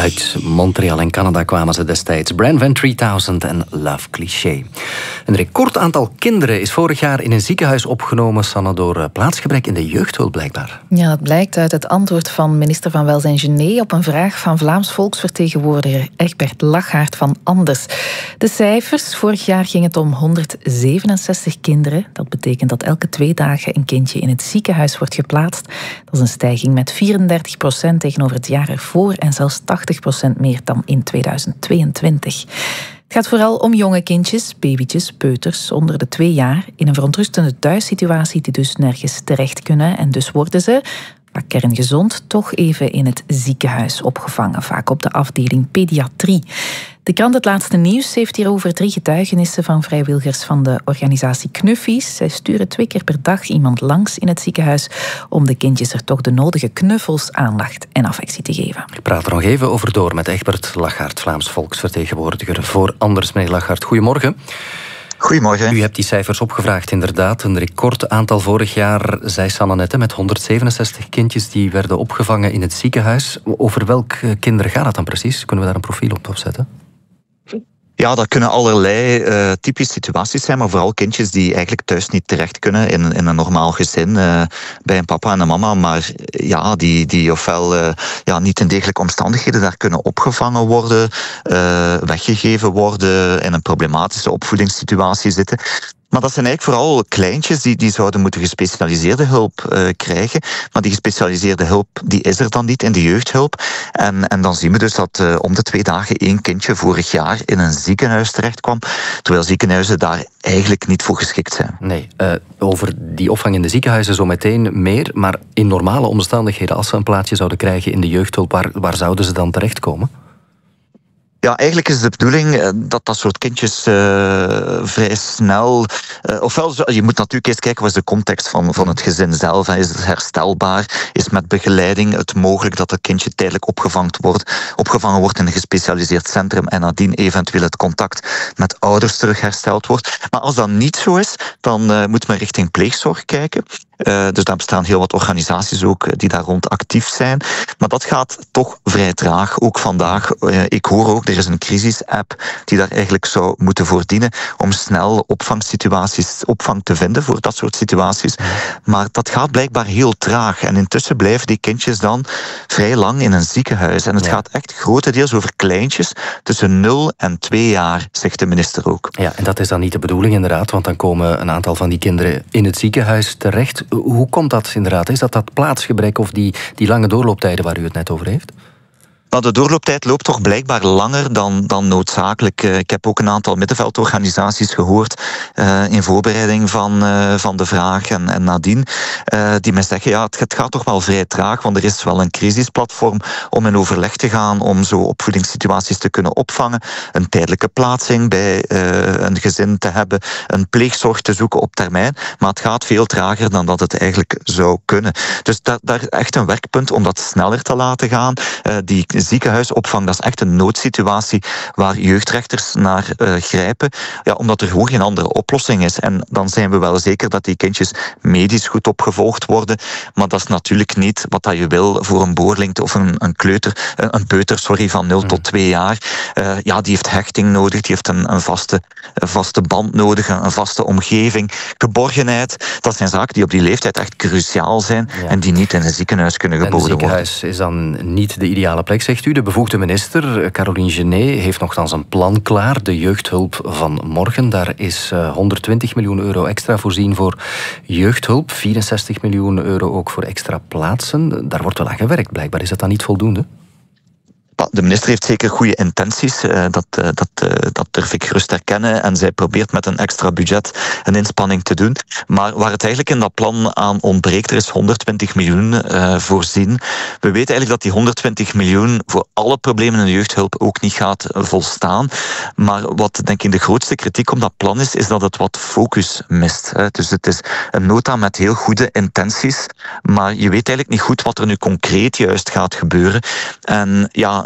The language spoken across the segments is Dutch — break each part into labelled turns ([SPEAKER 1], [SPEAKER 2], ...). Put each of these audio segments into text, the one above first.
[SPEAKER 1] Uit Montreal in Canada kwamen ze destijds. Brand Van 3000 en Love Cliché. Een record aantal kinderen is vorig jaar in een ziekenhuis opgenomen, Sanne, door plaatsgebrek in de jeugdhulp blijkbaar.
[SPEAKER 2] Ja, dat blijkt uit het antwoord van minister van Welzijn Gené op een vraag van Vlaams volksvertegenwoordiger Egbert Lachaert van Anders. De cijfers, vorig jaar ging het om 167 kinderen. Dat betekent dat elke 2 dagen een kindje in het ziekenhuis wordt geplaatst. Dat is een stijging met 34% tegenover het jaar ervoor en zelfs 80% meer dan in 2022. Het gaat vooral om jonge kindjes, babytjes, peuters onder de 2 jaar in een verontrustende thuissituatie die dus nergens terecht kunnen. En dus worden ze, vaak kerngezond, toch even in het ziekenhuis opgevangen, vaak op de afdeling pediatrie. De krant Het Laatste Nieuws heeft hierover 3 getuigenissen van vrijwilligers van de organisatie Knuffies. Zij sturen 2 keer per dag iemand langs in het ziekenhuis om de kindjes er toch de nodige knuffels, aandacht en affectie te geven.
[SPEAKER 1] Ik praat er nog even over door met Egbert Lachaert, Vlaams volksvertegenwoordiger voor Anders. Meneer Lachaert, goedemorgen.
[SPEAKER 3] Goedemorgen.
[SPEAKER 1] U hebt die cijfers opgevraagd, inderdaad. Een recordaantal vorig jaar, zei Sanne net, met 167 kindjes die werden opgevangen in het ziekenhuis. Over welke kinderen gaat het dan precies? Kunnen we daar een profiel op opzetten?
[SPEAKER 3] Ja, dat kunnen allerlei typische situaties zijn, maar vooral kindjes die eigenlijk thuis niet terecht kunnen in een normaal gezin, bij een papa en een mama, maar ja, die ofwel niet in degelijke omstandigheden daar kunnen opgevangen worden, weggegeven worden, in een problematische opvoedingssituatie zitten. Maar dat zijn eigenlijk vooral kleintjes die zouden moeten gespecialiseerde hulp krijgen. Maar die gespecialiseerde hulp die is er dan niet in de jeugdhulp. En dan zien we dus dat om de 2 dagen 1 kindje vorig jaar in een ziekenhuis terecht kwam. Terwijl ziekenhuizen daar eigenlijk niet voor geschikt zijn.
[SPEAKER 1] Nee, over die opvang in de ziekenhuizen zo meteen meer. Maar in normale omstandigheden, als ze een plaatsje zouden krijgen in de jeugdhulp, waar zouden ze dan terechtkomen?
[SPEAKER 3] Ja, eigenlijk is de bedoeling dat soort kindjes vrij snel... ofwel, je moet natuurlijk eerst kijken wat is de context van het gezin zelf. Is het herstelbaar? Is met begeleiding het mogelijk dat het kindje tijdelijk opgevangen wordt in een gespecialiseerd centrum en nadien eventueel het contact met ouders terug hersteld wordt. Maar als dat niet zo is, dan moet men richting pleegzorg kijken. Dus daar bestaan heel wat organisaties ook die daar rond actief zijn. Maar dat gaat toch vrij traag. Ook vandaag, ik hoor ook, er is een crisisapp die daar eigenlijk zou moeten voor dienen om snel opvang te vinden voor dat soort situaties. Maar dat gaat blijkbaar heel traag. En intussen blijven die kindjes dan vrij lang in een ziekenhuis. En het gaat echt grotendeels over kleintjes tussen 0 en 2 jaar, zegt de minister ook.
[SPEAKER 1] Ja, en dat is dan niet de bedoeling inderdaad, want dan komen een aantal van die kinderen in het ziekenhuis terecht. Hoe komt dat inderdaad? Is dat plaatsgebrek of die lange doorlooptijden waar u het net over heeft?
[SPEAKER 3] Nou, de doorlooptijd loopt toch blijkbaar langer dan noodzakelijk. Ik heb ook een aantal middenveldorganisaties gehoord in voorbereiding van de vraag en nadien, die mij zeggen, ja, het gaat toch wel vrij traag, want er is wel een crisisplatform om in overleg te gaan om zo opvoedingssituaties te kunnen opvangen, een tijdelijke plaatsing bij een gezin te hebben, een pleegzorg te zoeken op termijn, maar het gaat veel trager dan dat het eigenlijk zou kunnen. Dus daar is echt een werkpunt om dat sneller te laten gaan. Die ziekenhuisopvang, dat is echt een noodsituatie waar jeugdrechters naar grijpen, ja, omdat er gewoon geen andere oplossing is. En dan zijn we wel zeker dat die kindjes medisch goed opgevolgd worden, maar dat is natuurlijk niet wat dat je wil voor een boerling of een peuter van 0 tot 2 jaar. Ja, die heeft hechting nodig, die heeft een vaste band nodig, een vaste omgeving, geborgenheid. Dat zijn zaken die op die leeftijd echt cruciaal zijn en die niet in een ziekenhuis kunnen geboden worden.
[SPEAKER 1] En het ziekenhuis is dan niet de ideale plek, zegt u. De bevoegde minister, Caroline Gené, heeft nogthans een plan klaar. De jeugdhulp van morgen. Daar is 120 miljoen euro extra voorzien voor jeugdhulp. 64 miljoen euro ook voor extra plaatsen. Daar wordt wel aan gewerkt, blijkbaar. Is dat dan niet voldoende?
[SPEAKER 3] De minister heeft zeker goede intenties, dat durf ik gerust erkennen. En zij probeert met een extra budget een inspanning te doen. Maar waar het eigenlijk in dat plan aan ontbreekt, er is 120 miljoen voorzien. We weten eigenlijk dat die 120 miljoen voor alle problemen in de jeugdhulp ook niet gaat volstaan. Maar wat denk ik de grootste kritiek op dat plan is dat het wat focus mist. Dus het is een nota met heel goede intenties, maar je weet eigenlijk niet goed wat er nu concreet juist gaat gebeuren. En ja,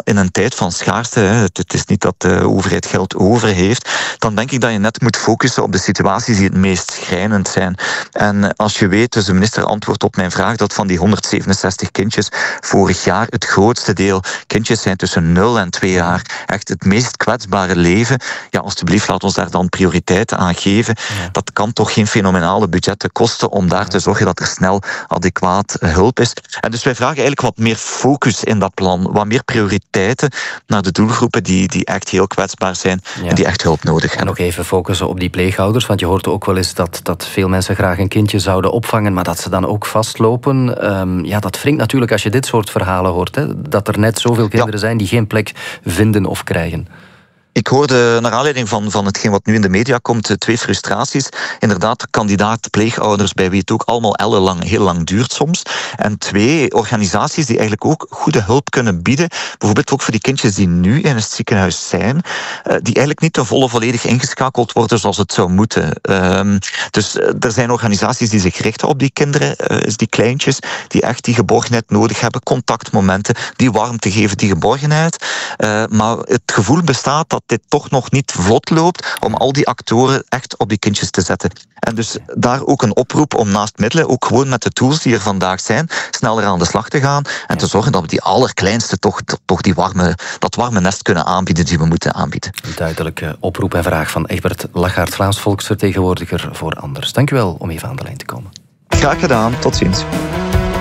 [SPEAKER 3] in een tijd van schaarste, het is niet dat de overheid geld over heeft, dan denk ik dat je net moet focussen op de situaties die het meest schrijnend zijn. En als je weet, dus de minister antwoordt op mijn vraag, dat van die 167 kindjes vorig jaar het grootste deel kindjes zijn tussen 0 en 2 jaar. Echt het meest kwetsbare leven. Ja, alstublieft, laat ons daar dan prioriteit aan geven. Ja. Dat kan toch geen fenomenale budgetten kosten om daar te zorgen dat er snel adequaat hulp is. En dus wij vragen eigenlijk wat meer focus in dat plan. Wat meer prioriteiten naar de doelgroepen die echt heel kwetsbaar zijn en die echt hulp nodig hebben.
[SPEAKER 1] En nog even focussen op die pleegouders, want je hoort ook wel eens dat veel mensen graag een kindje zouden opvangen, maar dat ze dan ook vastlopen. Dat wringt natuurlijk als je dit soort verhalen hoort. Hè? Dat er net zoveel kinderen zijn die geen plek vinden of krijgen.
[SPEAKER 3] Ik hoorde, naar aanleiding van hetgeen wat nu in de media komt, 2 frustraties. Inderdaad, kandidaat pleegouders bij wie het ook allemaal ellenlang, heel lang duurt soms. En 2 organisaties die eigenlijk ook goede hulp kunnen bieden. Bijvoorbeeld ook voor die kindjes die nu in het ziekenhuis zijn. Die eigenlijk niet ten volle volledig ingeschakeld worden zoals het zou moeten. Dus er zijn organisaties die zich richten op die kinderen, die kleintjes, die echt die geborgenheid nodig hebben. Contactmomenten, die warmte geven, die geborgenheid. Maar het gevoel bestaat dat dit toch nog niet vlot loopt om al die actoren echt op die kindjes te zetten. En dus daar ook een oproep om naast middelen, ook gewoon met de tools die er vandaag zijn, sneller aan de slag te gaan en te zorgen dat we die allerkleinste toch dat warme nest kunnen aanbieden die we moeten aanbieden.
[SPEAKER 1] Een duidelijke oproep en vraag van Egbert Lachaert, Vlaams volksvertegenwoordiger voor Anders. Dank u wel om even aan de lijn te komen.
[SPEAKER 3] Graag gedaan, tot ziens.